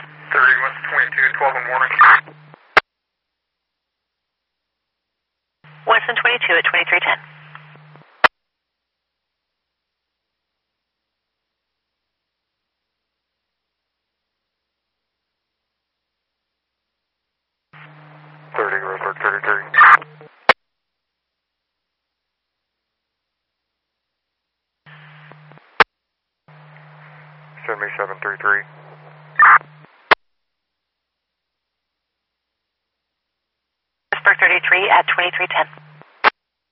30 West 22, 12 in the morning. Weston 22 at 2310. Roseburg 33. 7733. Westburg 33 at 2310.